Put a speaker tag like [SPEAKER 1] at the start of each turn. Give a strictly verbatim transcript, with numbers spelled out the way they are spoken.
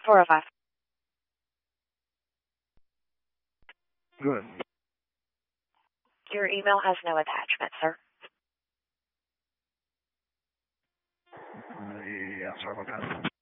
[SPEAKER 1] four oh five.
[SPEAKER 2] Good.
[SPEAKER 1] Your email has no attachment, sir.
[SPEAKER 2] Uh, yeah, sorry about that.